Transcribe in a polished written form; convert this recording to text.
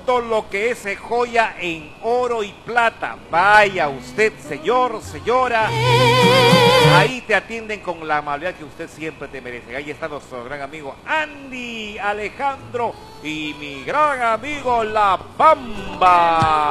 todo lo que es joya en oro y plata. Vaya usted, señor, señora. Ahí te atienden con la amabilidad que usted siempre te merece. Ahí está nuestro gran amigo Andy, Alejandro y mi gran amigo La Bamba.